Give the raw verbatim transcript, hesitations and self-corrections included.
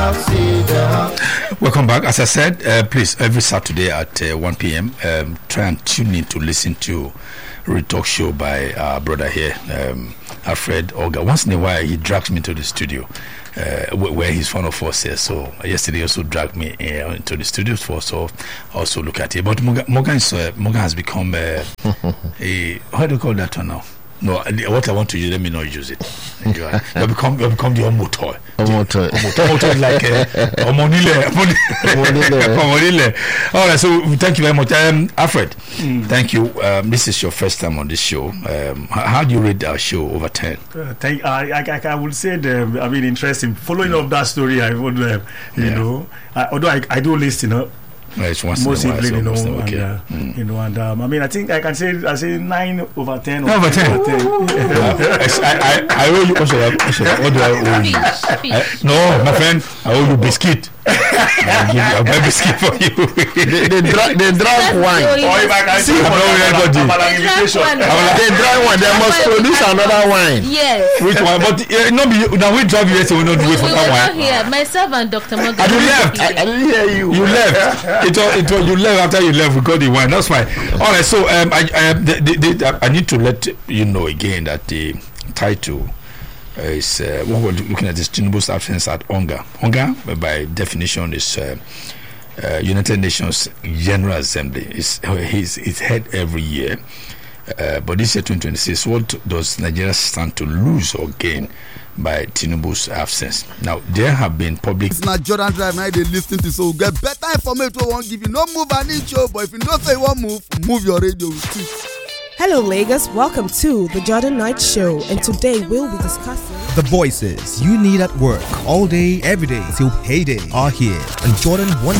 Welcome back. As I said, uh, please, every Saturday at uh, one p.m., um, try and tune in to listen to Real Talk Show by our brother here, um, Alfred Oga. Once in a while, he drags me to the studio uh, where he's one of us here. So yesterday, he also dragged me uh, into the studio for us to also look at it. But Morgan, Morgan, is, uh, Morgan has become uh, a, how do you call that one now? No, what I want to use, let me not use it. You have become, you have become the Omotoy. Omotoy. Omotoy is like uh, Omonile. Omonile. All right, so thank you very much. Um, Alfred, mm. thank you. Um, this is your first time on this show. Um, how, how do you rate our show over ten? Uh, thank, I, I, I would say, the, I mean, interesting. Following yeah. up that story, I would, uh, you yeah. know, I, although I, I do listen up. Yeah, it's once most in a while, you know, so okay. and, uh, mm. you know, and um, I mean, I think I can say I say nine over ten. Nine over ten. Over ten. I, I, I owe you. Also, what do I owe you? I, no, my friend, I owe you biscuit. I'll give you a baby biscuit for you. they, they, dra- they drank wine. Or if I can see, I'm not an invitation. They drank wine. They must produce another wine. Yes. Which one? But uh, no, be, now we drive you. So we not wait for that wine. Here, myself and Doctor Morgan. And you left. I, I didn't hear you. You left. It was, it was, you left after you left. We got the wine. That's fine. All right. So um, I, I, the, the, the, I need to let you know again that the title is uh, what we're looking at is Tinubu's absence at UNGA. UNGA, by definition, is uh, uh, United Nations General Assembly. It's it's, it's held every year, uh, but this year twenty twenty-six, what does Nigeria stand to lose or gain by Tinubu's absence? Now, there have been public. It's not Jordan Drive now they listen to, so get better information. We won't give you no move an inch, but if you don't say one move, move your radio. Hello, Lagos. Welcome to the Jordan Knight Show, and today we'll be discussing the voices you need at work all day, every day till payday are here on Jordan one